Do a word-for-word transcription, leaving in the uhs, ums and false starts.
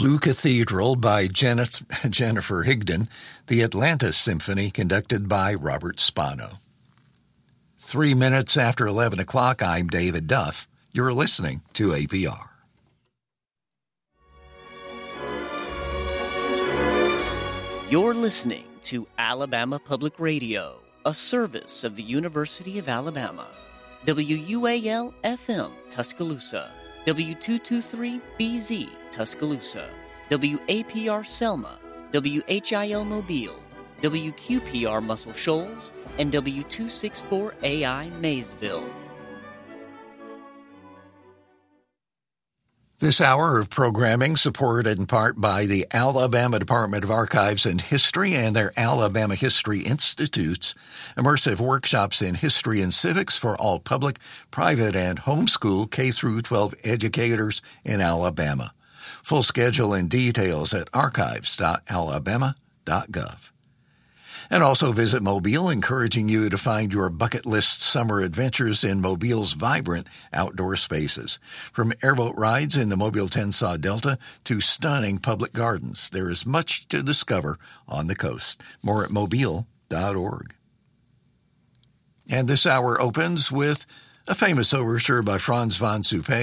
Blue Cathedral by Jennifer Higdon, the Atlantis Symphony conducted by Robert Spano. Three minutes after eleven o'clock, I'm David Duff. You're listening to A P R. You're listening to Alabama Public Radio, a service of the University of Alabama. W U A L F M, Tuscaloosa. W two twenty-three B Z, Tuscaloosa. W A P R Selma. W H I L Mobile. W Q P R Muscle Shoals. And W two sixty-four A I Maysville. This hour of programming supported in part by the Alabama Department of Archives and History and their Alabama History Institutes, immersive workshops in history and civics for all public, private, and homeschool K through twelve educators in Alabama. Full schedule and details at archives dot alabama dot gov. And also visit Mobile, encouraging you to find your bucket list summer adventures in Mobile's vibrant outdoor spaces. From airboat rides in the Mobile-Tensaw Delta to stunning public gardens, there is much to discover on the coast. More at mobile dot org. And this hour opens with a famous overture by Franz von Suppé.